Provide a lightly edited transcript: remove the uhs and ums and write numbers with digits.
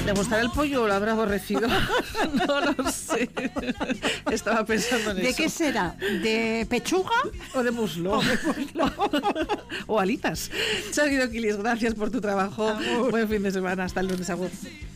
¿Le gustará el pollo o lo habrá aborrecido? No lo sé. Estaba pensando en ¿De eso. qué será? ¿De pechuga? O de muslo. O alitas. Xavi Doquilis, gracias por tu trabajo. Buen fin de semana. Hasta el lunes. Agur.